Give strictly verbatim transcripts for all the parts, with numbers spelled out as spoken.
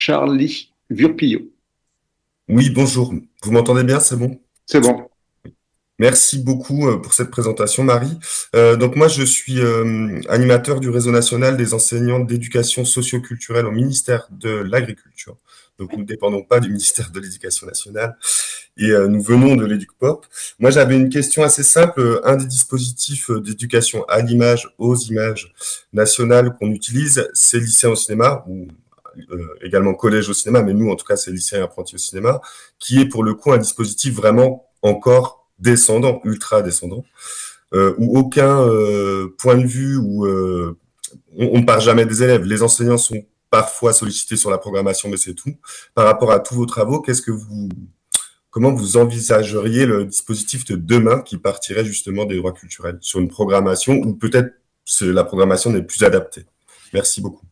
Charlie Vurpillot. Oui, bonjour. Vous m'entendez bien, c'est bon? C'est bon. Merci beaucoup euh, pour cette présentation, Marie. Euh, donc moi, je suis euh, animateur du réseau national des enseignants d'éducation socio-culturelle au ministère de l'Agriculture. Donc nous ne dépendons pas du ministère de l'Éducation nationale et euh, nous venons de l'EducPop. Moi, j'avais une question assez simple. Un des dispositifs d'éducation à l'image, aux images nationales qu'on utilise, c'est lycéen au cinéma, ou euh, également collège au cinéma, mais nous, en tout cas, c'est lycéen et apprenti au cinéma, qui est pour le coup un dispositif vraiment encore descendant, ultra descendant, euh, où aucun euh, point de vue, où euh, on ne part jamais des élèves. Les enseignants sont parfois sollicités sur la programmation, mais c'est tout. Par rapport à tous vos travaux, qu'est-ce que vous, comment vous envisageriez le dispositif de demain qui partirait justement des droits culturels sur une programmation où peut-être la programmation n'est plus adaptée? Merci beaucoup.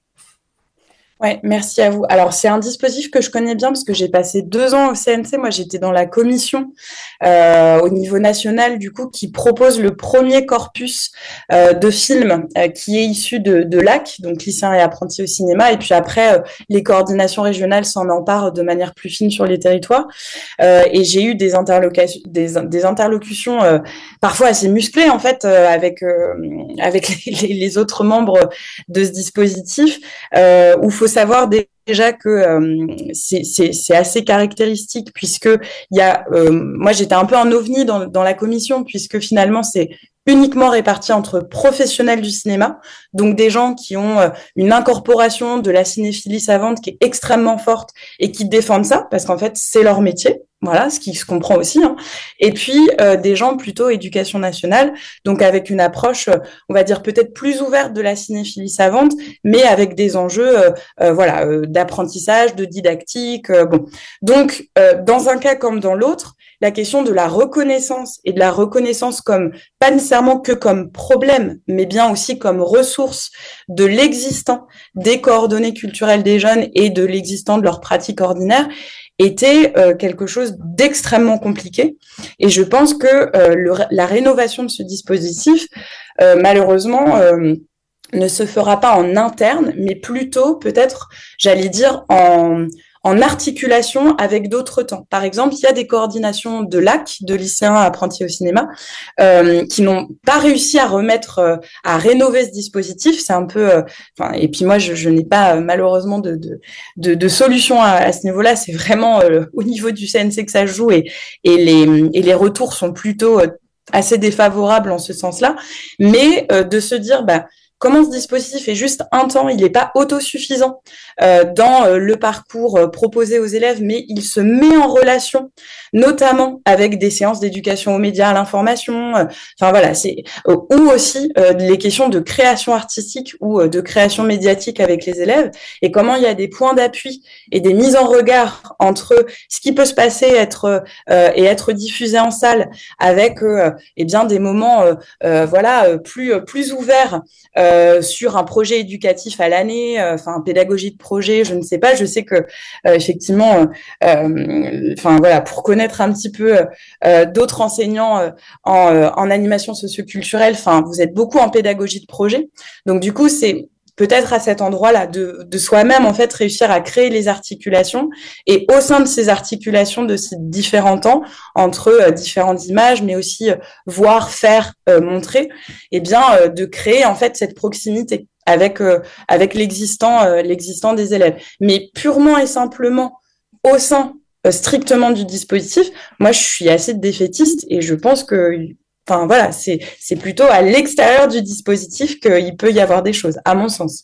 Ouais, merci à vous. Alors, c'est un dispositif que je connais bien parce que j'ai passé deux ans au C N C. Moi, j'étais dans la commission euh, au niveau national, du coup, qui propose le premier corpus euh, de films euh, qui est issu de, de l'A C, donc lycéens et apprentis au cinéma. Et puis après, euh, les coordinations régionales s'en emparent de manière plus fine sur les territoires. Euh, et j'ai eu des interlocutions, des, des interlocutions euh, parfois assez musclées, en fait, euh, avec, euh, avec les, les autres membres de ce dispositif, euh, où il faut savoir déjà que euh, c'est, c'est, c'est assez caractéristique puisque il y a, euh, moi j'étais un peu un ovni dans, dans la commission puisque finalement c'est uniquement réparti entre professionnels du cinéma, donc des gens qui ont euh, une incorporation de la cinéphilie savante qui est extrêmement forte et qui défendent ça parce qu'en fait c'est leur métier. Voilà, ce qui se comprend aussi. Hein. Et puis, euh, des gens plutôt éducation nationale, donc avec une approche, euh, on va dire peut-être plus ouverte de la cinéphilie savante, mais avec des enjeux euh, euh, voilà, euh, d'apprentissage, de didactique. Euh, bon. Donc, euh, dans un cas comme dans l'autre, la question de la reconnaissance et de la reconnaissance comme, pas nécessairement que comme problème, mais bien aussi comme ressource de l'existant des coordonnées culturelles des jeunes et de l'existant de leurs pratiques ordinaires, était euh, quelque chose d'extrêmement compliqué. Et je pense que euh, le, la rénovation de ce dispositif, euh, malheureusement, euh, ne se fera pas en interne, mais plutôt peut-être, j'allais dire, en, en articulation avec d'autres temps. Par exemple, il y a des coordinations de l'A C, de lycéens apprentis au cinéma, euh, qui n'ont pas réussi à remettre, euh, à rénover ce dispositif. C'est un peu, euh, enfin, et puis moi, je, je n'ai pas euh, malheureusement de, de, de, de solution à, à ce niveau-là. C'est vraiment euh, au niveau du C N C que ça se joue et, et les, et les retours sont plutôt euh, assez défavorables en ce sens-là. Mais euh, de se dire, bah, comment ce dispositif est juste un temps, il n'est pas autosuffisant euh, dans euh, le parcours euh, proposé aux élèves, mais il se met en relation, notamment avec des séances d'éducation aux médias, à l'information. Euh, enfin voilà, c'est euh, ou aussi euh, les questions de création artistique ou euh, de création médiatique avec les élèves, et comment il y a des points d'appui et des mises en regard entre ce qui peut se passer, être euh, et être diffusé en salle, avec euh, eh bien des moments euh, euh, voilà plus plus ouverts. Euh, Euh, sur un projet éducatif à l'année, euh, enfin pédagogie de projet, je ne sais pas. Je sais que euh, effectivement, euh, enfin voilà, pour connaître un petit peu euh, d'autres enseignants euh, en, euh, en animation socioculturelle, enfin vous êtes beaucoup en pédagogie de projet. Donc du coup, c'est peut-être à cet endroit-là de, de soi-même en fait réussir à créer les articulations et au sein de ces articulations de ces différents temps entre euh, différentes images, mais aussi euh, voir, faire, euh, montrer, et bien euh, de créer en fait cette proximité avec euh, avec l'existant euh, l'existant des élèves, mais purement et simplement au sein euh, strictement du dispositif. Moi, je suis assez défaitiste et je pense que Enfin voilà, c'est c'est plutôt à l'extérieur du dispositif qu'il peut y avoir des choses, à mon sens.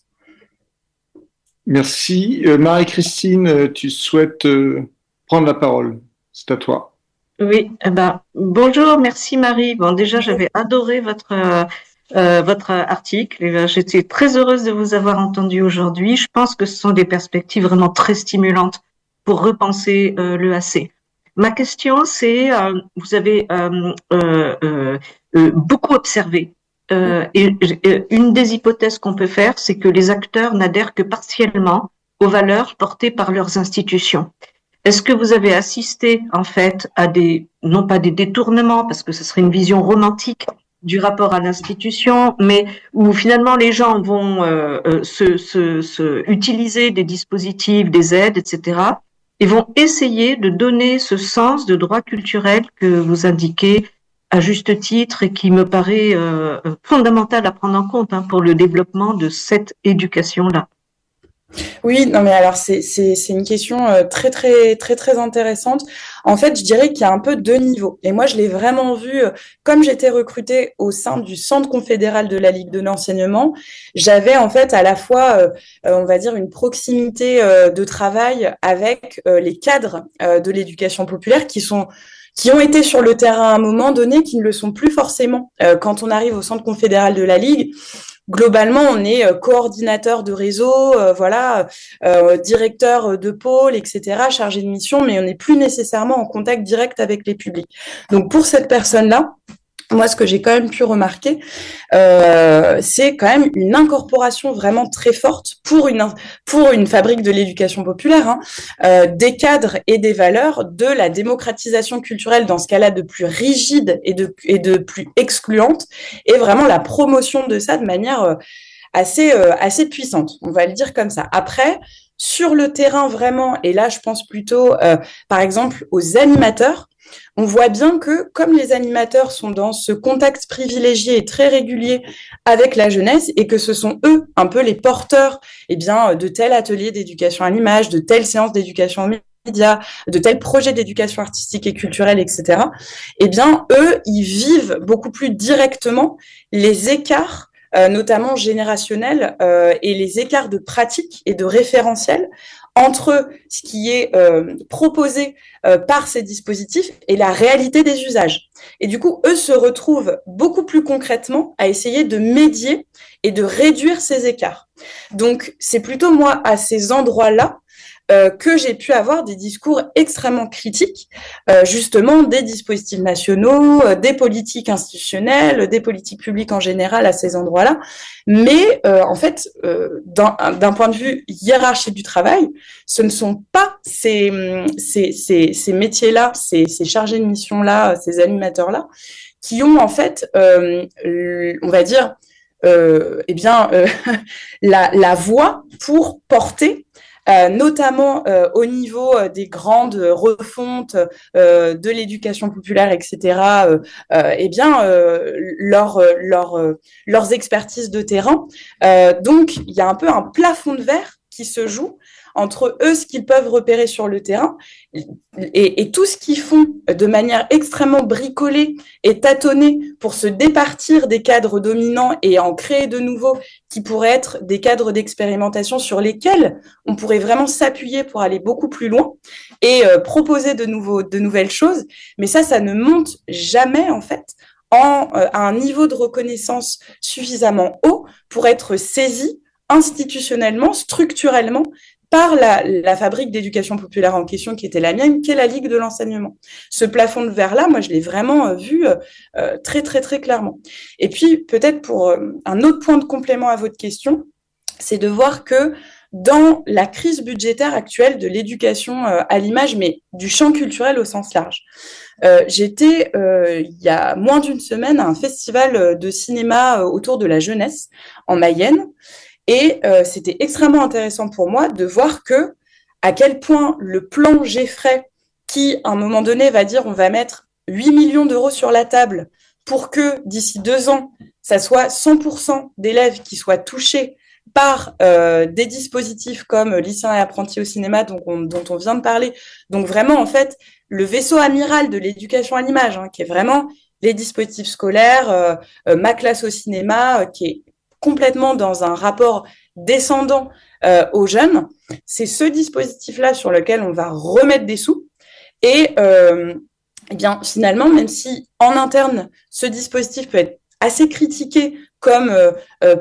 Merci. Euh, Marie-Christine, tu souhaites euh, prendre la parole. C'est à toi. Oui, eh ben, bonjour, merci Marie. Bon, déjà, j'avais adoré votre euh, votre article. J'étais très heureuse de vous avoir entendu aujourd'hui. Je pense que ce sont des perspectives vraiment très stimulantes pour repenser euh, l'E A C. Ma question, c'est, euh, vous avez euh, euh, euh, euh, beaucoup observé, euh, et, et une des hypothèses qu'on peut faire, c'est que les acteurs n'adhèrent que partiellement aux valeurs portées par leurs institutions. Est-ce que vous avez assisté, en fait, à des, non pas des détournements, parce que ce serait une vision romantique du rapport à l'institution, mais où finalement les gens vont euh, euh, se, se, se utiliser des dispositifs, des aides, et cetera, et vont essayer de donner ce sens de droit culturel que vous indiquez à juste titre et qui me paraît euh, fondamental à prendre en compte hein, pour le développement de cette éducation-là. Oui, non mais alors c'est c'est c'est une question euh, très très très très intéressante. En fait, je dirais qu'il y a un peu deux niveaux. Et moi, je l'ai vraiment vu euh, comme j'étais recrutée au sein du Centre confédéral de la Ligue de l'enseignement. J'avais en fait à la fois, euh, euh, on va dire, une proximité euh, de travail avec euh, les cadres euh, de l'éducation populaire qui sont qui ont été sur le terrain à un moment donné, qui ne le sont plus forcément euh, quand on arrive au Centre confédéral de la Ligue. Globalement, on est euh, coordinateur de réseau, euh, voilà, euh, directeur de pôle, et cetera, chargé de mission, mais on n'est plus nécessairement en contact direct avec les publics. Donc, pour cette personne-là, moi, ce que j'ai quand même pu remarquer, euh, c'est quand même une incorporation vraiment très forte pour une pour une fabrique de l'éducation populaire, hein, euh, des cadres et des valeurs, de la démocratisation culturelle dans ce cas-là de plus rigide et de et de plus excluante, et vraiment la promotion de ça de manière euh, assez euh, assez puissante. On va le dire comme ça. Après, sur le terrain vraiment, et là, je pense plutôt, euh, par exemple, aux animateurs. On voit bien que, comme les animateurs sont dans ce contact privilégié et très régulier avec la jeunesse, et que ce sont eux un peu les porteurs, eh bien, de tel atelier d'éducation à l'image, de telle séance d'éducation aux médias, de tel projet d'éducation artistique et culturelle, et cetera. Eh bien, eux, ils vivent beaucoup plus directement les écarts, euh, notamment générationnels, euh, et les écarts de pratique et de référentiel entre ce qui est euh, proposé euh, par ces dispositifs et la réalité des usages. Et du coup, eux se retrouvent beaucoup plus concrètement à essayer de médier et de réduire ces écarts. Donc, c'est plutôt moi, à ces endroits-là, Euh, que j'ai pu avoir des discours extrêmement critiques, euh, justement des dispositifs nationaux, euh, des politiques institutionnelles, des politiques publiques en général à ces endroits-là. Mais euh, en fait, euh, d'un, d'un point de vue hiérarchie du travail, ce ne sont pas ces, ces, ces, ces métiers-là, ces, ces chargés de mission-là, ces animateurs-là, qui ont en fait, euh, on va dire, euh, eh bien, euh, la, la voix pour porter Euh, notamment euh, au niveau euh, des grandes refontes euh, de l'éducation populaire, et cetera. Euh, euh, eh bien, euh, leur, leur, euh, leurs expertises de terrain. Euh, donc, il y a un peu un plafond de verre qui se joue entre eux, ce qu'ils peuvent repérer sur le terrain, et, et tout ce qu'ils font de manière extrêmement bricolée et tâtonnée pour se départir des cadres dominants et en créer de nouveaux qui pourraient être des cadres d'expérimentation sur lesquels on pourrait vraiment s'appuyer pour aller beaucoup plus loin et euh, proposer de, nouveaux, de nouvelles choses. Mais ça, ça ne monte jamais, en fait, en, euh, à un niveau de reconnaissance suffisamment haut pour être saisi institutionnellement, structurellement, par la, la fabrique d'éducation populaire en question qui était la mienne, qui est la Ligue de l'enseignement. Ce plafond de verre-là, moi, je l'ai vraiment euh, vu euh, très, très, très clairement. Et puis, peut-être pour euh, un autre point de complément à votre question, c'est de voir que dans la crise budgétaire actuelle de l'éducation euh, à l'image, mais du champ culturel au sens large, euh, j'étais, euh, il y a moins d'une semaine, à un festival de cinéma euh, autour de la jeunesse en Mayenne. Et euh, c'était extrêmement intéressant pour moi de voir que, à quel point le plan Geffray, qui, à un moment donné, va dire on va mettre huit millions d'euros sur la table pour que, d'ici deux ans, ça soit cent pour cent d'élèves qui soient touchés par euh, des dispositifs comme lycéens et apprentis au cinéma dont on, dont on vient de parler. Donc vraiment, en fait, le vaisseau amiral de l'éducation à l'image, hein, qui est vraiment les dispositifs scolaires, euh, euh, ma classe au cinéma, euh, qui est complètement dans un rapport descendant euh, aux jeunes, c'est ce dispositif-là sur lequel on va remettre des sous. Et euh, eh bien, finalement, même si en interne, ce dispositif peut être assez critiqué comme, euh, euh,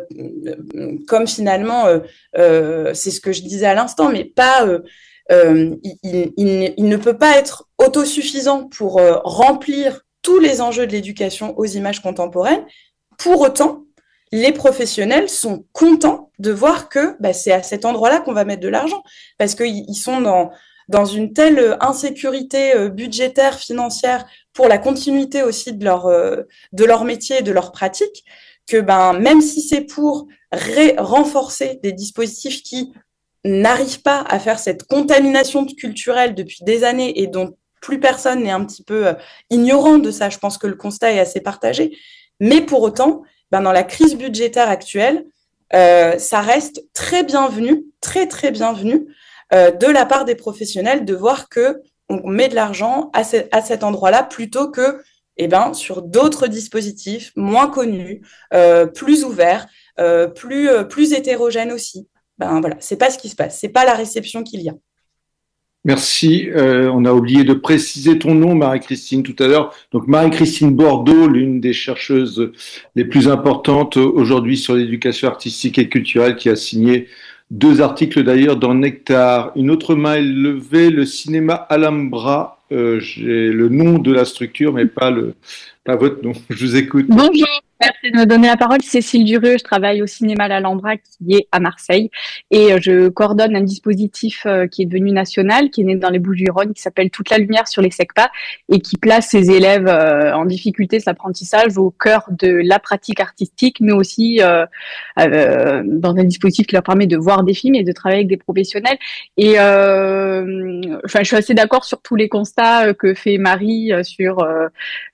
comme finalement, euh, euh, c'est ce que je disais à l'instant, mais pas, euh, euh, il, il, il ne peut pas être autosuffisant pour euh, remplir tous les enjeux de l'éducation aux images contemporaines. Pour autant, les professionnels sont contents de voir que bah, c'est à cet endroit-là qu'on va mettre de l'argent, parce qu'ils sont dans dans une telle insécurité euh, budgétaire, financière, pour la continuité aussi de leur, euh, de leur métier et de leur pratique, que ben, même si c'est pour ré- renforcer des dispositifs qui n'arrivent pas à faire cette contamination culturelle depuis des années et dont plus personne n'est un petit peu euh, ignorant de ça, je pense que le constat est assez partagé, mais pour autant, ben, dans la crise budgétaire actuelle, euh, ça reste très bienvenu, très très bienvenu euh, de la part des professionnels de voir que on met de l'argent à, ce, à cet endroit-là plutôt que eh ben, sur d'autres dispositifs moins connus, euh, plus ouverts, euh, plus, euh, plus hétérogènes aussi. Ben voilà, c'est pas ce qui se passe, c'est pas la réception qu'il y a. Merci. Euh, on a oublié de préciser ton nom, Marie-Christine, tout à l'heure. Donc, Marie-Christine Bordeaux, l'une des chercheuses les plus importantes aujourd'hui sur l'éducation artistique et culturelle, qui a signé deux articles d'ailleurs dans Nectar. Une autre main est levée, le cinéma Alhambra. Euh, j'ai le nom de la structure, mais pas, le, pas votre nom. Je vous écoute. Bonjour. Merci de me donner la parole. Cécile Durieux, je travaille au cinéma l'Alhambra qui est à Marseille et je coordonne un dispositif qui est devenu national, qui est né dans les Bouches-du-Rhône, qui s'appelle Toute la lumière sur les SECPA et qui place ses élèves en difficulté cet apprentissage au cœur de la pratique artistique, mais aussi euh, euh, dans un dispositif qui leur permet de voir des films et de travailler avec des professionnels. Et euh, enfin, je suis assez d'accord sur tous les constats que fait Marie sur euh,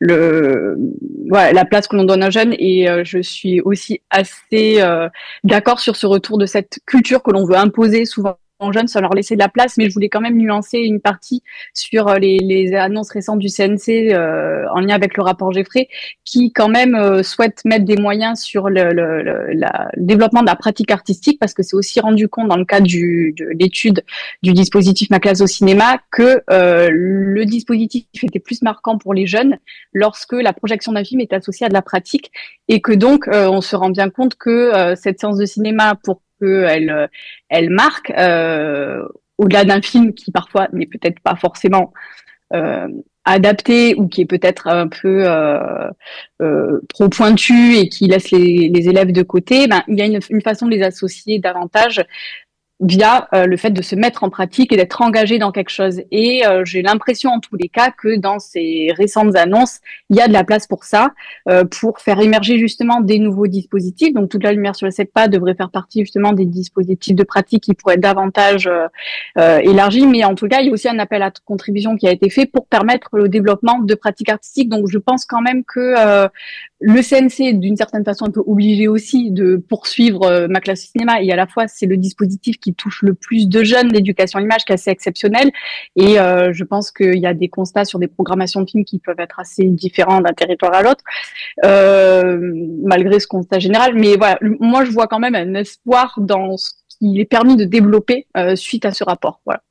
le, ouais, la place que l'on donne aux jeunes. Et euh, je suis aussi assez euh, d'accord sur ce retour de cette culture que l'on veut imposer souvent aux jeunes sans leur laisser de la place, mais je voulais quand même nuancer une partie sur les, les annonces récentes du C N C euh, en lien avec le rapport Geffray, qui quand même euh, souhaite mettre des moyens sur le, le, le, la, le développement de la pratique artistique, parce que c'est aussi rendu compte dans le cadre du, de l'étude du dispositif Ma classe au cinéma que euh, le dispositif était plus marquant pour les jeunes lorsque la projection d'un film est associée à de la pratique, et que donc euh, on se rend bien compte que euh, cette séance de cinéma, pour qu'elle elle marque, euh, au-delà d'un film qui parfois n'est peut-être pas forcément euh, adapté ou qui est peut-être un peu euh, euh, trop pointu et qui laisse les, les élèves de côté, ben, il y a une, une façon de les associer davantage via euh, le fait de se mettre en pratique et d'être engagé dans quelque chose. Et euh, j'ai l'impression en tous les cas que dans ces récentes annonces, il y a de la place pour ça, euh, pour faire émerger justement des nouveaux dispositifs. Donc Toute la lumière sur le SECPA devrait faire partie justement des dispositifs de pratique qui pourraient être davantage euh, euh, élargis. Mais en tout cas, il y a aussi un appel à contribution qui a été fait pour permettre le développement de pratiques artistiques. Donc je pense quand même que euh, le C N C est d'une certaine façon un peu obligé aussi de poursuivre euh, Ma classe au cinéma, et à la fois c'est le dispositif qui touche le plus de jeunes d'éducation à l'image, qui est assez exceptionnel, et euh, je pense qu'il y a des constats sur des programmations de films qui peuvent être assez différents d'un territoire à l'autre, euh, malgré ce constat général. Mais voilà, moi je vois quand même un espoir dans ce qu'il est permis de développer euh, suite à ce rapport. Voilà.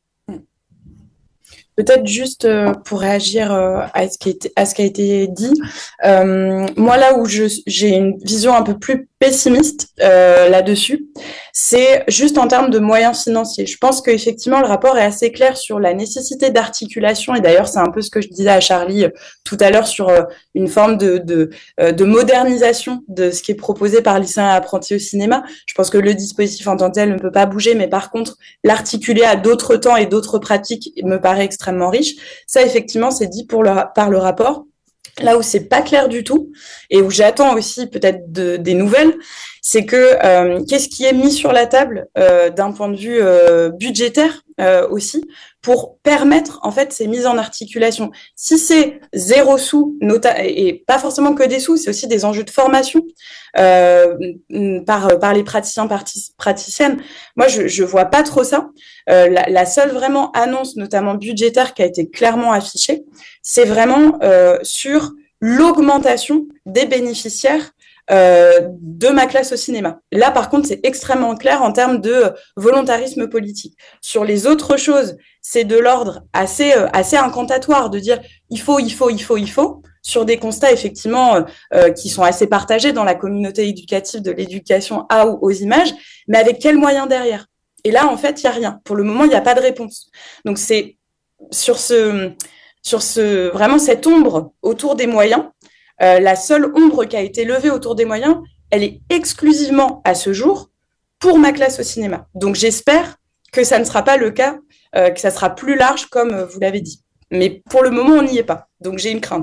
Peut-être juste euh, pour réagir euh, à ce qui est, à ce qui a été dit, euh, moi là où je, j'ai une vision un peu plus pessimiste euh, là-dessus, c'est juste en termes de moyens financiers. Je pense qu'effectivement le rapport est assez clair sur la nécessité d'articulation, et d'ailleurs c'est un peu ce que je disais à Charlie euh, tout à l'heure sur euh, une forme de, de, euh, de modernisation de ce qui est proposé par lycéens et apprentis au cinéma. Je pense que le dispositif en tant que tel ne peut pas bouger, mais par contre l'articuler à d'autres temps et d'autres pratiques me paraît extrêmement riche. Ça, effectivement, c'est dit pour le, par le rapport. Là où c'est pas clair du tout, et où j'attends aussi peut-être de, des nouvelles, c'est que euh, qu'est-ce qui est mis sur la table euh, d'un point de vue euh, budgétaire euh, aussi, pour permettre en fait ces mises en articulation. Si c'est zéro sous, nota- et pas forcément que des sous, c'est aussi des enjeux de formation euh, par par les praticiens partic- praticiennes. Moi, je je vois pas trop ça. Euh, la, la seule vraiment annonce, notamment budgétaire, qui a été clairement affichée, c'est vraiment euh, sur l'augmentation des bénéficiaires euh, de Ma classe au cinéma. Là, par contre, c'est extrêmement clair en termes de volontarisme politique. Sur les autres choses, c'est de l'ordre assez euh, assez incantatoire de dire il faut, il faut, il faut, il faut, sur des constats effectivement euh, euh, qui sont assez partagés dans la communauté éducative de l'éducation à ou aux images, mais avec quels moyens derrière? Et là, en fait, il y a rien. Pour le moment, il n'y a pas de réponse. Donc, c'est sur ce, sur ce, vraiment cette ombre autour des moyens. Euh, la seule ombre qui a été levée autour des moyens, elle est exclusivement à ce jour pour Ma classe au cinéma. Donc, j'espère que ça ne sera pas le cas euh, que ça sera plus large, comme euh, vous l'avez dit. Mais pour le moment, on n'y est pas. Donc, j'ai une crainte.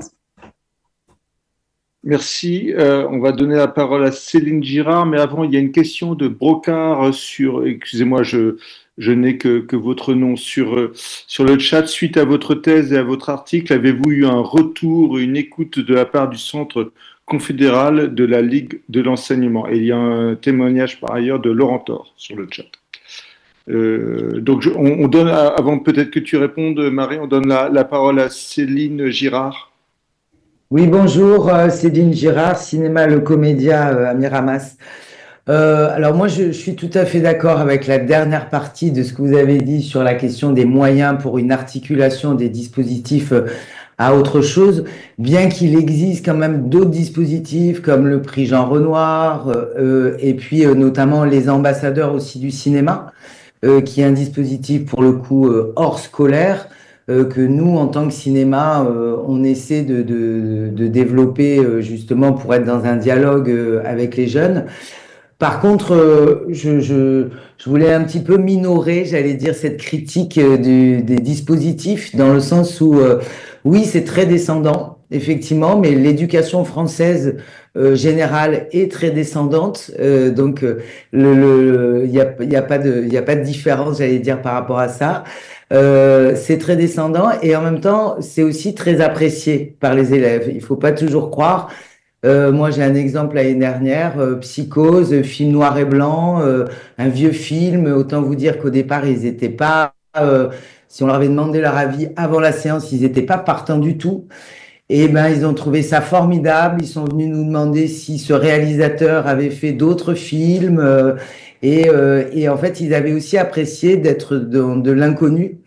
Merci. Euh, on va donner la parole à Céline Girard, mais avant, il y a une question de Brocard sur, excusez-moi, je, je n'ai que, que votre nom sur, sur le chat. Suite à votre thèse et à votre article, avez-vous eu un retour, une écoute de la part du Centre confédéral de la Ligue de l'enseignement? Et il y a un témoignage par ailleurs de Laurent Thor sur le chat. Euh, donc, je, on, on donne, avant peut-être que tu répondes, Marie, on donne la, la parole à Céline Girard. Oui, bonjour, euh, Céline Girard, Cinéma Le Comédia euh, à Miramas. Euh, alors moi, je, je suis tout à fait d'accord avec la dernière partie de ce que vous avez dit sur la question des moyens pour une articulation des dispositifs euh, à autre chose, bien qu'il existe quand même d'autres dispositifs comme le prix Jean Renoir euh, et puis euh, notamment les ambassadeurs aussi du cinéma, euh, qui est un dispositif pour le coup euh, hors scolaire, Euh, que nous, en tant que cinéma, euh, on essaie de, de, de développer euh, justement pour être dans un dialogue euh, avec les jeunes. Par contre, euh, je, je, je voulais un petit peu minorer, j'allais dire, cette critique euh, du, des dispositifs, dans le sens où, euh, oui, c'est très descendant, effectivement, mais l'éducation française euh, générale est très descendante, euh, donc il euh, le, n'y a, y a pas de, y a pas de différence, j'allais dire, par rapport à ça. Euh, c'est très descendant et en même temps, c'est aussi très apprécié par les élèves. Il faut pas toujours croire. Euh, moi, j'ai un exemple l'année dernière, euh, Psychose, film noir et blanc, euh, un vieux film. Autant vous dire qu'au départ, ils étaient pas, euh, si on leur avait demandé leur avis avant la séance, ils étaient pas partants du tout. Et ben, ils ont trouvé ça formidable. Ils sont venus nous demander si ce réalisateur avait fait d'autres films. Euh, et, euh, et en fait, ils avaient aussi apprécié d'être de, de l'inconnu.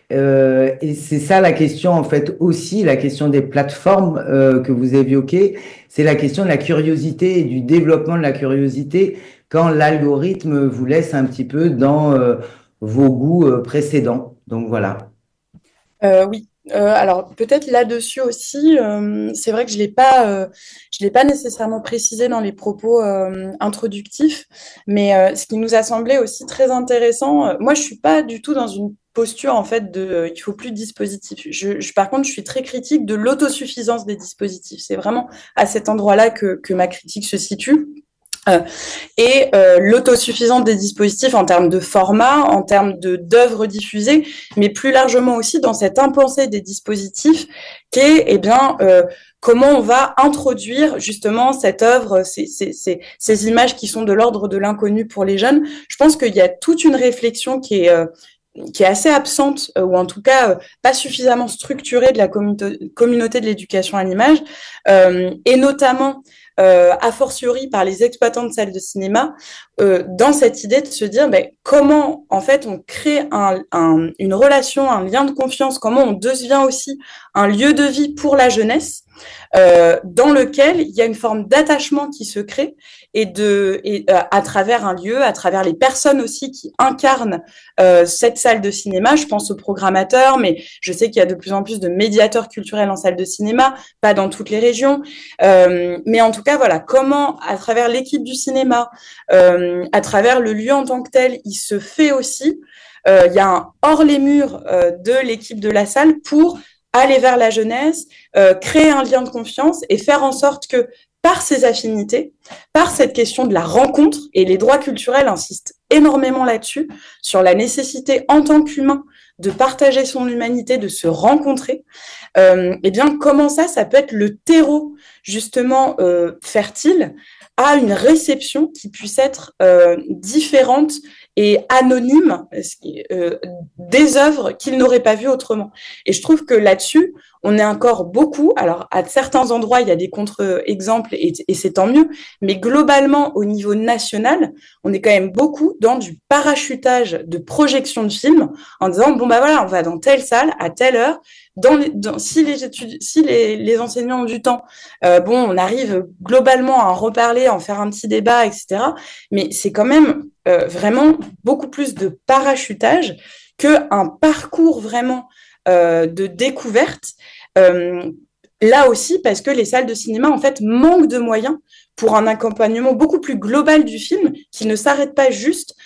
Euh, et c'est ça la question, en fait, aussi, la question des plateformes euh, que vous évoquez, c'est la question de la curiosité et du développement de la curiosité quand l'algorithme vous laisse un petit peu dans euh, vos goûts euh, précédents. Donc voilà. Euh, oui. Euh, alors peut-être là-dessus aussi, euh, c'est vrai que je l'ai pas, euh, je l'ai pas nécessairement précisé dans les propos euh, introductifs, mais euh, ce qui nous a semblé aussi très intéressant. Euh, moi, je suis pas du tout dans une posture en fait de, euh, il faut plus de dispositifs. Je, je, par contre, je suis très critique de l'autosuffisance des dispositifs. C'est vraiment à cet endroit-là que que ma critique se situe. Euh, et euh, l'autosuffisance des dispositifs en termes de format, en termes de d'œuvres diffusées, mais plus largement aussi dans cette impensée des dispositifs qui est, eh bien, euh, comment on va introduire justement cette œuvre, ces, ces, ces, ces images qui sont de l'ordre de l'inconnu pour les jeunes. Je pense qu'il y a toute une réflexion qui est... Euh, qui est assez absente, euh, ou en tout cas euh, pas suffisamment structurée de la communauté, communauté de l'éducation à l'image, euh, et notamment euh, a fortiori par les exploitants de salles de cinéma, euh, dans cette idée de se dire ben, comment en fait on crée un, un, une relation, un lien de confiance, comment on devient aussi un lieu de vie pour la jeunesse, euh, dans lequel il y a une forme d'attachement qui se crée et de et euh, à travers un lieu, à travers les personnes aussi qui incarnent euh, cette salle de cinéma. Je pense aux programmateurs, mais je sais qu'il y a de plus en plus de médiateurs culturels en salle de cinéma, pas dans toutes les régions, euh, mais en tout cas voilà comment à travers l'équipe du cinéma, euh, à travers le lieu en tant que tel, il se fait aussi. Euh, il y a un hors les murs euh, de l'équipe de la salle pour aller vers la jeunesse, euh, créer un lien de confiance et faire en sorte que par ces affinités, par cette question de la rencontre, et les droits culturels insistent énormément là-dessus, sur la nécessité en tant qu'humain de partager son humanité, de se rencontrer, euh, et bien comment ça, ça peut être le terreau justement euh, fertile à une réception qui puisse être euh, différente et anonyme euh, des œuvres qu'ils n'auraient pas vues autrement. Et je trouve que là-dessus, on est encore beaucoup, alors à certains endroits, il y a des contre-exemples et, et c'est tant mieux, mais globalement, au niveau national, on est quand même beaucoup dans du parachutage de projection de films en disant, bon bah voilà, on va dans telle salle, à telle heure, dans les, dans, si, les, études, si les, les enseignants ont du temps, euh, bon, on arrive globalement à en reparler, à en faire un petit débat, et cetera. Mais c'est quand même euh, vraiment beaucoup plus de parachutage qu'un parcours vraiment euh, de découverte. Euh, là aussi, parce que les salles de cinéma, en fait, manquent de moyens pour un accompagnement beaucoup plus global du film qui ne s'arrête pas juste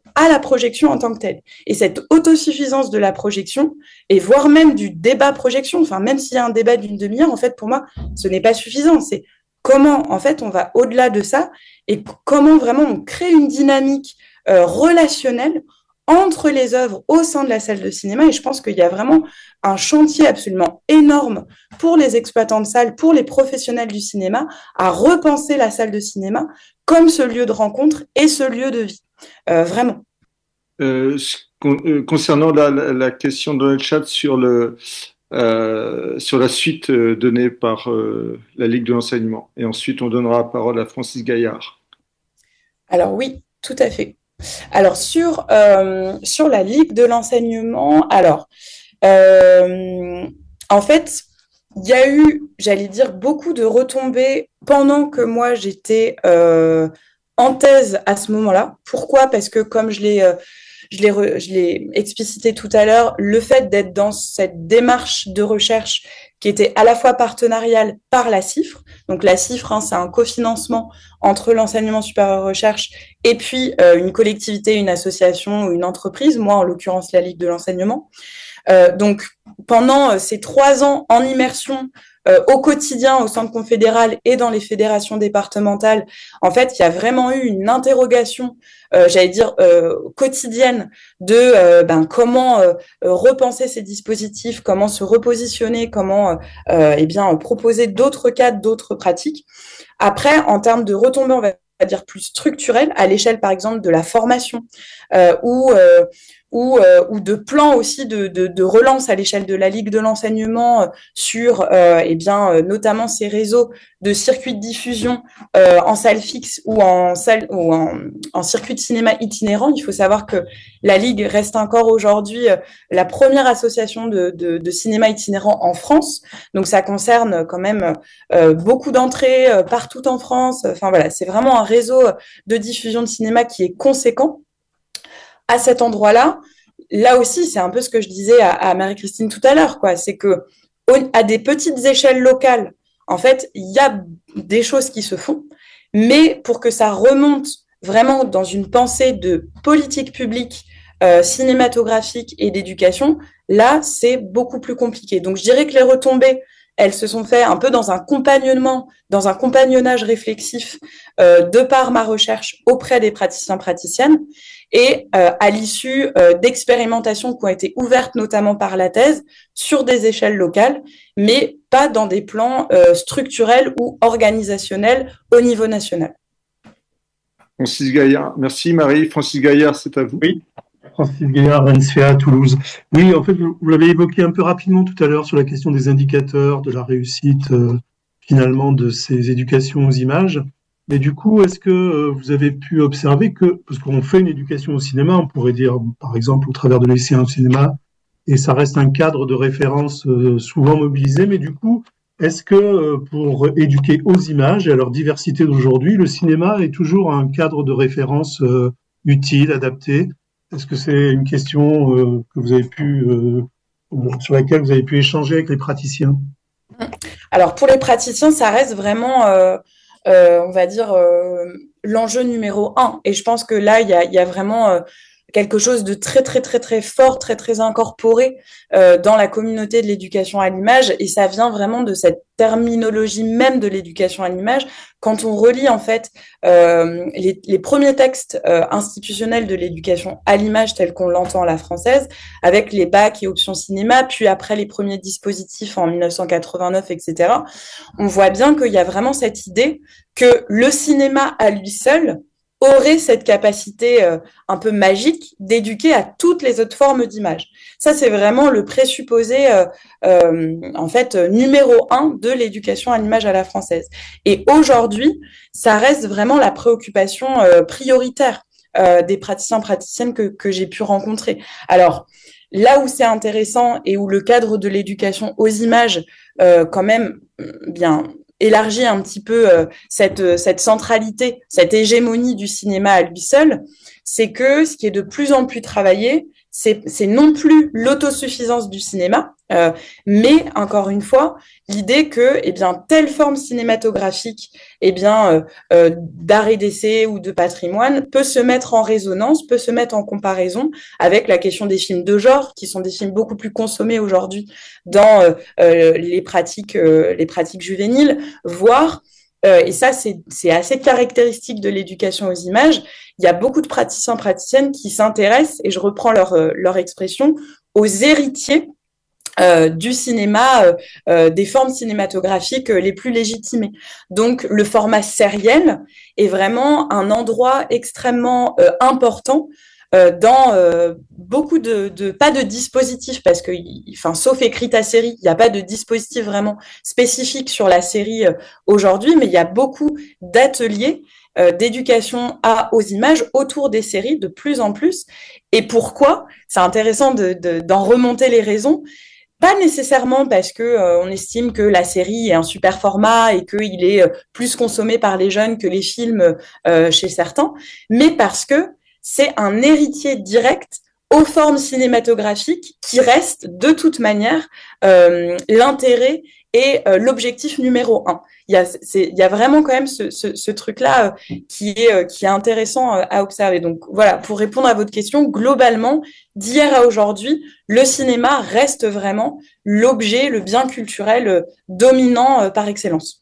à la projection en tant que telle. Et cette autosuffisance de la projection, et voire même du débat projection, enfin même s'il y a un débat d'une demi-heure, en fait pour moi ce n'est pas suffisant, c'est comment en fait on va au-delà de ça et comment vraiment on crée une dynamique euh, relationnelle entre les œuvres au sein de la salle de cinéma. Et je pense qu'il y a vraiment un chantier absolument énorme pour les exploitants de salles, pour les professionnels du cinéma, à repenser la salle de cinéma comme ce lieu de rencontre et ce lieu de vie. Euh, vraiment. Euh, concernant la, la, la question dans le chat sur, le, euh, sur la suite donnée par euh, la Ligue de l'enseignement. Et ensuite, on donnera la parole à Francis Gaillard. Alors oui, tout à fait. Alors, sur, euh, sur la Ligue de l'enseignement, alors, euh, en fait, il y a eu, j'allais dire, beaucoup de retombées pendant que moi, j'étais euh, en thèse à ce moment-là. Pourquoi ? Parce que, comme je l'ai, euh, je l'ai, re, je l'ai explicité tout à l'heure, le fait d'être dans cette démarche de recherche qui était à la fois partenariale par la CIFRE. Donc la CIFRE, hein, c'est un cofinancement entre l'enseignement supérieur recherche et puis euh, une collectivité, une association ou une entreprise, moi en l'occurrence la Ligue de l'enseignement. Euh, donc pendant euh, ces trois ans en immersion euh, au quotidien au Centre confédéral et dans les fédérations départementales, en fait, il y a vraiment eu une interrogation, euh, j'allais dire euh, quotidienne, de euh, ben comment euh, repenser ces dispositifs, comment se repositionner, comment euh, eh bien proposer d'autres cadres, d'autres pratiques. Après, en termes de retombées, on va dire plus structurelles, à l'échelle par exemple de la formation euh, ou euh, ou, euh, ou de plans aussi de, de, de relance à l'échelle de la Ligue de l'enseignement euh, sur euh, eh bien, euh, notamment ces réseaux de circuits de diffusion euh, en salle fixe ou en salle ou en, en circuit de cinéma itinérant. Il faut savoir que la Ligue reste encore aujourd'hui euh, la première association de, de, de cinéma itinérant en France. Donc ça concerne quand même euh, beaucoup d'entrées euh, partout en France. Enfin voilà, c'est vraiment un réseau de diffusion de cinéma qui est conséquent. À cet endroit-là, là aussi, c'est un peu ce que je disais à, à Marie-Christine tout à l'heure, quoi. C'est que à des petites échelles locales, en fait, il y a des choses qui se font, mais pour que ça remonte vraiment dans une pensée de politique publique, euh, cinématographique et d'éducation, là, c'est beaucoup plus compliqué. Donc, je dirais que les retombées, elles se sont faites un peu dans un compagnement, dans un compagnonnage réflexif euh, de par ma recherche auprès des praticiens praticiennes. Et euh, à l'issue euh, d'expérimentations qui ont été ouvertes notamment par la thèse sur des échelles locales, mais pas dans des plans euh, structurels ou organisationnels au niveau national. Francis Gaillard, merci Marie. Francis Gaillard, c'est à vous. Oui, Francis Gaillard, N C A, Toulouse. Oui, en fait, vous l'avez évoqué un peu rapidement tout à l'heure sur la question des indicateurs, de la réussite euh, finalement de ces éducations aux images. Mais du coup, est-ce que euh, vous avez pu observer que, parce qu'on fait une éducation au cinéma, on pourrait dire, par exemple, au travers de l'essai au cinéma, et ça reste un cadre de référence euh, souvent mobilisé, mais du coup, est-ce que euh, pour éduquer aux images et à leur diversité d'aujourd'hui, le cinéma est toujours un cadre de référence euh, utile, adapté? Est-ce que c'est une question euh, que vous avez pu, euh, sur laquelle vous avez pu échanger avec les praticiens? Alors, pour les praticiens, ça reste vraiment... Euh... Euh, on va dire, euh, l'enjeu numéro un. Et je pense que là, il y a, y a vraiment euh, quelque chose de très, très, très, très fort, très, très incorporé euh, dans la communauté de l'éducation à l'image. Et ça vient vraiment de cette terminologie même de l'éducation à l'image. Quand on relit, en fait, euh, les, les premiers textes euh, institutionnels de l'éducation à l'image tels qu'on l'entend à la française, avec les bacs et options cinéma, puis après les premiers dispositifs en mille neuf cent quatre-vingt-neuf, et cetera, on voit bien qu'il y a vraiment cette idée que le cinéma à lui seul aurait cette capacité euh, un peu magique d'éduquer à toutes les autres formes d'image. Ça, c'est vraiment le présupposé, euh, euh, en fait, euh, numéro un de l'éducation à l'image à la française. Et aujourd'hui, ça reste vraiment la préoccupation euh, prioritaire euh, des praticiens praticiennes que, que j'ai pu rencontrer. Alors, là où c'est intéressant et où le cadre de l'éducation aux images, euh, quand même, bien... élargir un petit peu euh, cette, cette centralité, cette hégémonie du cinéma à lui seul, c'est que ce qui est de plus en plus travaillé, c'est, c'est non plus l'autosuffisance du cinéma, euh, mais encore une fois, l'idée que, eh bien, telle forme cinématographique, eh bien, euh, euh, d'art et d'essai ou de patrimoine peut se mettre en résonance, peut se mettre en comparaison avec la question des films de genre, qui sont des films beaucoup plus consommés aujourd'hui dans euh, euh, les pratiques, euh, les pratiques juvéniles, voire Euh, et ça, c'est, c'est assez caractéristique de l'éducation aux images. Il y a beaucoup de praticiens, praticiennes qui s'intéressent, et je reprends leur, euh, leur expression, aux héritiers euh, du cinéma, euh, euh, des formes cinématographiques euh, les plus légitimées. Donc, le format sériel est vraiment un endroit extrêmement euh, important euh, dans euh, beaucoup de, de pas de dispositifs, parce que, enfin, sauf écrit à série, il n'y a pas de dispositif vraiment spécifique sur la série euh, aujourd'hui, mais il y a beaucoup d'ateliers euh, d'éducation à aux images autour des séries de plus en plus. Et pourquoi? C'est intéressant de, de, d'en remonter les raisons. Pas nécessairement parce que euh, on estime que la série est un super format et qu'il est euh, plus consommé par les jeunes que les films euh, chez certains, mais parce que c'est un héritier direct aux formes cinématographiques qui reste de toute manière euh, l'intérêt et euh, l'objectif numéro un. Il y a, c'est, il y a vraiment quand même ce, ce, ce truc-là euh, qui est euh, qui est intéressant euh, à observer. Donc voilà, pour répondre à votre question, globalement, d'hier à aujourd'hui, le cinéma reste vraiment l'objet, le bien culturel euh, dominant euh, par excellence.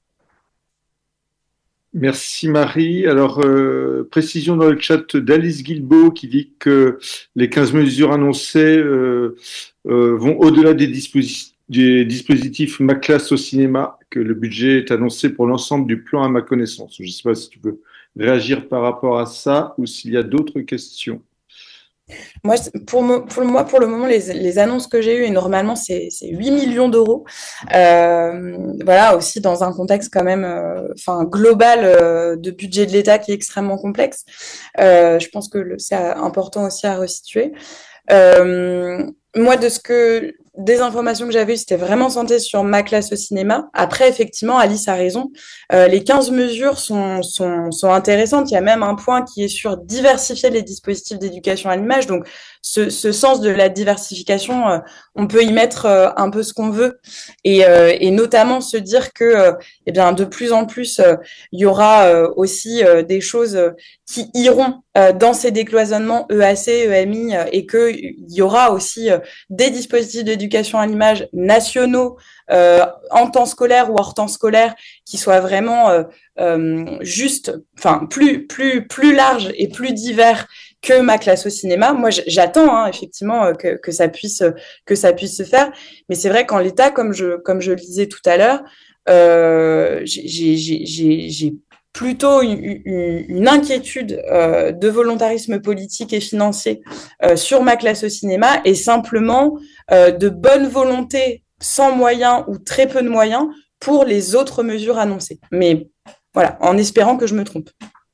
Merci Marie. Alors, euh, précision dans le chat d'Alice Guilbeault qui dit que les quinze mesures annoncées euh, euh, vont au-delà des, disposi- des dispositifs Ma classe au cinéma, que le budget est annoncé pour l'ensemble du plan à ma connaissance. Je ne sais pas si tu peux réagir par rapport à ça ou s'il y a d'autres questions. Moi, pour, mo- pour moi, pour le moment, les, les annonces que j'ai eues, et normalement, c'est, c'est huit millions d'euros. Euh, voilà, aussi dans un contexte quand même euh, enfin, global euh, de budget de l'État qui est extrêmement complexe. Euh, je pense que le, c'est important aussi à resituer. Euh, moi, de ce que des informations que j'avais eues, c'était vraiment centré sur Ma classe au cinéma. Après, effectivement, Alice a raison. Euh, les quinze mesures sont, sont, sont intéressantes. Il y a même un point qui est sur diversifier les dispositifs d'éducation à l'image. Donc, ce, ce sens de la diversification, euh, on peut y mettre euh, un peu ce qu'on veut. Et, euh, et notamment se dire que, euh, eh bien, de plus en plus, euh, il y aura euh, aussi euh, des choses euh, qui iront euh, dans ces décloisonnements E A C, E M I, euh, et qu'il y aura aussi euh, des dispositifs d'éducation à l'image nationaux euh, en temps scolaire ou hors temps scolaire qui soient vraiment euh, euh, juste, enfin plus plus plus larges et plus divers que Ma classe au cinéma. Moi, j'attends hein, effectivement que, que ça puisse que ça puisse se faire, mais c'est vrai qu'en l'état, comme je comme je le disais tout à l'heure, euh, j'ai j'ai j'ai j'ai plutôt une, une, une inquiétude euh, de volontarisme politique et financier euh, sur Ma classe au cinéma, et simplement euh, de bonne volonté sans moyens ou très peu de moyens pour les autres mesures annoncées. Mais voilà, en espérant que je me trompe.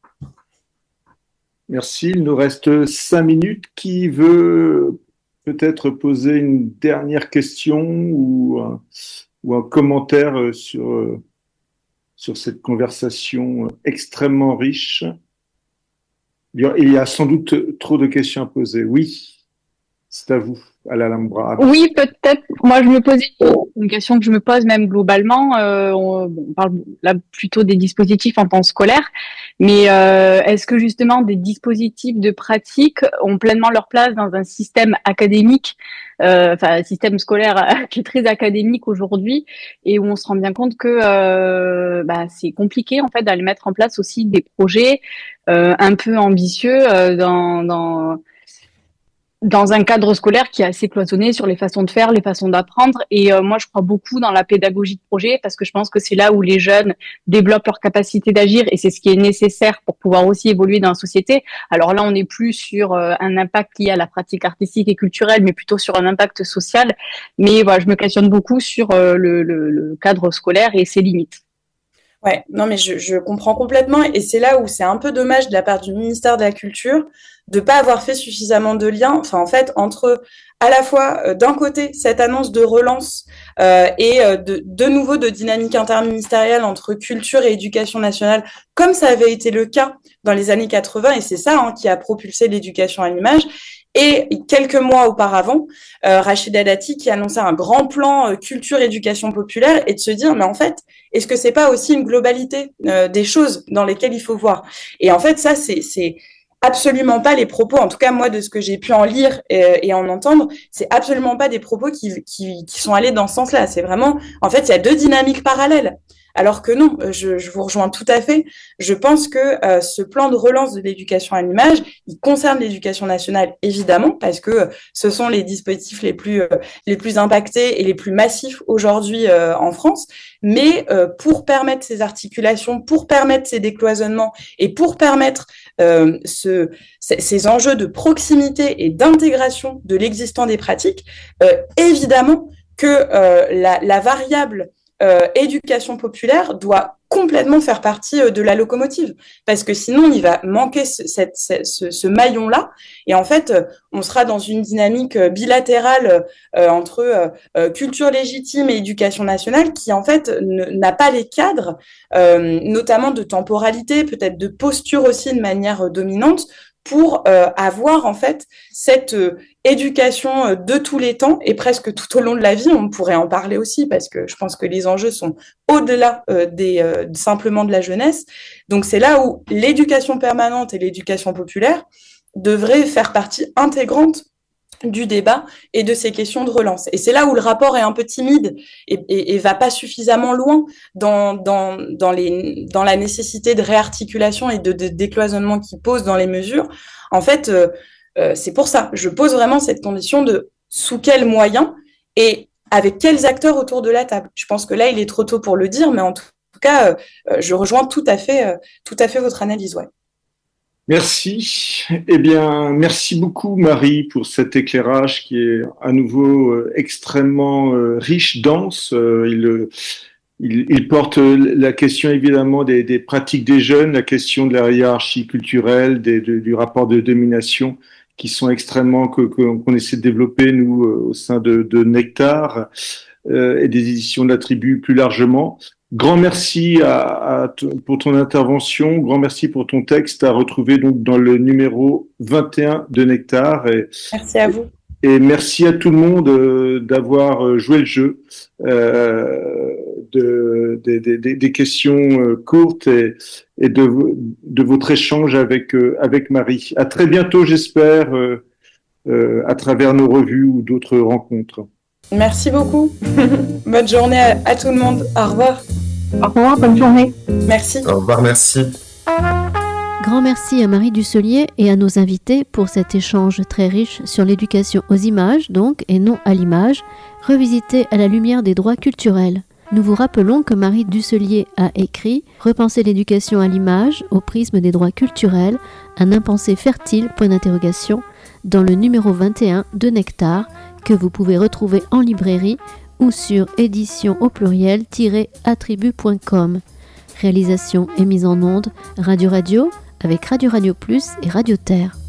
Merci. Il nous reste cinq minutes. Qui veut peut-être poser une dernière question ou un, ou un commentaire sur, sur cette conversation extrêmement riche? Il y a sans doute trop de questions à poser. Oui, c'est à vous, à l'Alhambra. Oui, peut-être. Moi, je me posais une question que je me pose même globalement. Euh, on, bon, on parle là plutôt des dispositifs en temps scolaire, mais euh, est-ce que justement des dispositifs de pratique ont pleinement leur place dans un système académique, euh, enfin un système scolaire qui est très académique aujourd'hui, et où on se rend bien compte que euh, bah, c'est compliqué en fait d'aller mettre en place aussi des projets euh, un peu ambitieux euh, dans, dans dans un cadre scolaire qui est assez cloisonné sur les façons de faire, les façons d'apprendre. Et euh, moi, je crois beaucoup dans la pédagogie de projet, parce que je pense que c'est là où les jeunes développent leur capacité d'agir, et c'est ce qui est nécessaire pour pouvoir aussi évoluer dans la société. Alors là, on n'est plus sur euh, un impact lié à la pratique artistique et culturelle, mais plutôt sur un impact social. Mais voilà, je me questionne beaucoup sur euh, le, le, le cadre scolaire et ses limites. Ouais, non, mais je, je comprends complètement, et c'est là où c'est un peu dommage de la part du ministère de la Culture de pas avoir fait suffisamment de liens, enfin en fait entre à la fois euh, d'un côté cette annonce de relance euh, et euh, de, de nouveau de dynamique interministérielle entre culture et éducation nationale, comme ça avait été le cas dans les années quatre-vingts, et c'est ça hein, qui a propulsé l'éducation à l'image. Et quelques mois auparavant, euh, Rachida Dati qui annonçait un grand plan euh, culture-éducation populaire et de se dire, mais en fait, est-ce que c'est pas aussi une globalité euh, des choses dans lesquelles il faut voir? Et en fait, ça, c'est, c'est absolument pas les propos, en tout cas moi de ce que j'ai pu en lire et, et en entendre, c'est absolument pas des propos qui, qui, qui sont allés dans ce sens-là. C'est vraiment, en fait, il y a deux dynamiques parallèles. Alors que non, je, je vous rejoins tout à fait. Je pense que euh, ce plan de relance de l'éducation à l'image, il concerne l'éducation nationale évidemment parce que ce sont les dispositifs les plus euh, les plus impactés et les plus massifs aujourd'hui euh, en France. Mais euh, pour permettre ces articulations, pour permettre ces décloisonnements et pour permettre euh, ce, ces enjeux de proximité et d'intégration de l'existant des pratiques, euh, évidemment que euh, la, la variable Euh, éducation populaire doit complètement faire partie euh, de la locomotive parce que sinon il va manquer ce, cette, ce, ce maillon-là et en fait euh, on sera dans une dynamique euh, bilatérale euh, entre euh, culture légitime et éducation nationale qui en fait ne, n'a pas les cadres, euh, notamment de temporalité, peut-être de posture aussi de manière euh, dominante pour euh, avoir en fait cette euh, éducation euh, de tous les temps et presque tout au long de la vie. On pourrait en parler aussi parce que je pense que les enjeux sont au-delà euh, des euh, simplement de la jeunesse. Donc c'est là où l'éducation permanente et l'éducation populaire devraient faire partie intégrante du débat et de ces questions de relance. Et c'est là où le rapport est un peu timide et, et, et va pas suffisamment loin dans, dans, dans, les, dans la nécessité de réarticulation et de, de décloisonnement qu'il pose dans les mesures. En fait, euh, euh, c'est pour ça. Je pose vraiment cette condition de sous quels moyens et avec quels acteurs autour de la table. Je pense que là, il est trop tôt pour le dire, mais en tout cas, euh, je rejoins tout à fait, euh, tout à fait votre analyse. Ouais. Merci. Eh bien, merci beaucoup, Marie, pour cet éclairage qui est à nouveau euh, extrêmement euh, riche, dense. Euh, il, il, il porte la question évidemment des, des pratiques des jeunes, la question de la hiérarchie culturelle, des, de, du rapport de domination, qui sont extrêmement que, que qu'on essaie de développer nous euh, au sein de, de Nectar euh, et des éditions de la Tribu plus largement. Grand merci à, à t- pour ton intervention, grand merci pour ton texte à retrouver donc dans le numéro vingt et un de Nectar. Et, merci à vous. Et merci à tout le monde euh, d'avoir joué le jeu, euh, de, de, de, de, des questions euh, courtes et, et de, de votre échange avec, euh, avec Marie. À très bientôt, j'espère, euh, euh, à travers nos revues ou d'autres rencontres. Merci beaucoup. Bonne journée à, à tout le monde. Au revoir. Au revoir, bonne journée. Merci. Au revoir, merci. Grand merci à Marie Dusselier et à nos invités pour cet échange très riche sur l'éducation aux images, donc, et non à l'image, revisité à la lumière des droits culturels. Nous vous rappelons que Marie Dusselier a écrit « Repenser l'éducation à l'image au prisme des droits culturels, un impensé fertile, point d'interrogation » dans le numéro vingt et un de Nectar, que vous pouvez retrouver en librairie ou sur édition au pluriel attribut point com. Réalisation et mise en onde Radio Radio avec Radio Radio Plus et Radio Terre.